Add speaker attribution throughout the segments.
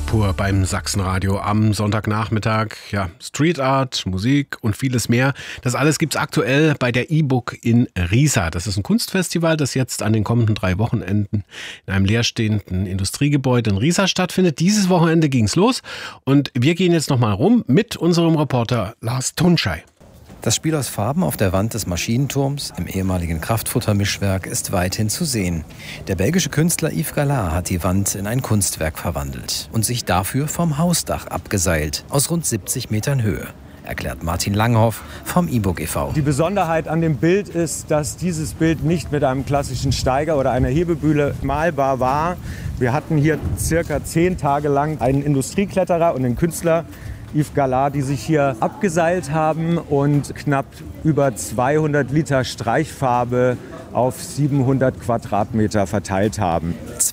Speaker 1: pur beim Sachsenradio am Sonntagnachmittag. Ja, Street Art, Musik und vieles mehr. Das alles gibt's aktuell bei der E-Book in Riesa. Das ist ein Kunstfestival, das jetzt an den kommenden 3 Wochenenden in einem leerstehenden Industriegebäude in Riesa stattfindet. Dieses Wochenende ging's los und wir gehen jetzt nochmal rum mit unserem Reporter Lars Tunschei.
Speaker 2: Das Spiel aus Farben auf der Wand des Maschinenturms im ehemaligen Kraftfuttermischwerk ist weithin zu sehen. Der belgische Künstler Yves Gallard hat die Wand in ein Kunstwerk verwandelt und sich dafür vom Hausdach abgeseilt, aus rund 70 Metern Höhe, erklärt Martin Langhoff vom E-Book e.V.
Speaker 3: Die Besonderheit an dem Bild ist, dass dieses Bild nicht mit einem klassischen Steiger oder einer Hebebühne malbar war. Wir hatten hier circa 10 Tage lang einen Industriekletterer und einen Künstler, Yves Gallard, die sich hier abgeseilt haben und knapp über 200 Liter Streichfarbe auf 700 Quadratmeter verteilt haben.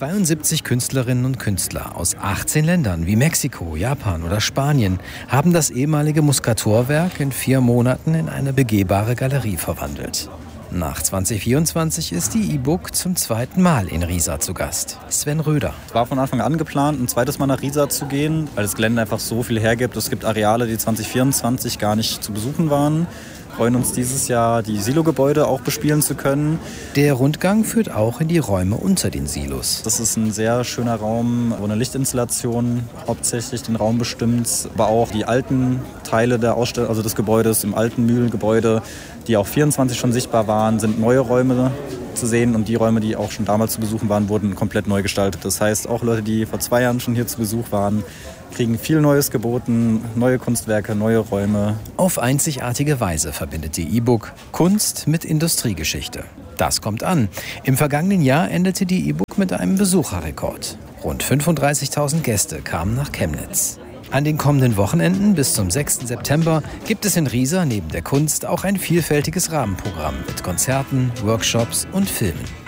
Speaker 2: 72 Künstlerinnen und Künstler aus 18 Ländern wie Mexiko, Japan oder Spanien haben das ehemalige Muscator-Werk in 4 Monaten in eine begehbare Galerie verwandelt. Nach 2024 ist die E-Book zum 2. Mal in Riesa zu Gast. Sven Röder.
Speaker 4: Es war von Anfang an geplant, ein 2. Mal nach Riesa zu gehen, weil das Gelände einfach so viel hergibt. Es gibt Areale, die 2024 gar nicht zu besuchen waren. Wir freuen uns dieses Jahr, die Silo-Gebäude auch bespielen zu können.
Speaker 2: Der Rundgang führt auch in die Räume unter den Silos.
Speaker 4: Das ist ein sehr schöner Raum, wo eine Lichtinstallation hauptsächlich den Raum bestimmt. Aber auch die alten Teile der Ausstellung, also des Gebäudes, im alten Mühlengebäude, die auch 24 schon sichtbar waren, sind neue Räume zu sehen. Und die Räume, die auch schon damals zu besuchen waren, wurden komplett neu gestaltet. Das heißt, auch Leute, die vor 2 Jahren schon hier zu Besuch waren, kriegen viel Neues geboten, neue Kunstwerke, neue Räume.
Speaker 2: Auf einzigartige Weise verbindet die E-Book Kunst mit Industriegeschichte. Das kommt an. Im vergangenen Jahr endete die E-Book mit einem Besucherrekord. Rund 35.000 Gäste kamen nach Chemnitz. An den kommenden Wochenenden bis zum 6. September gibt es in Riesa neben der Kunst auch ein vielfältiges Rahmenprogramm mit Konzerten, Workshops und Filmen.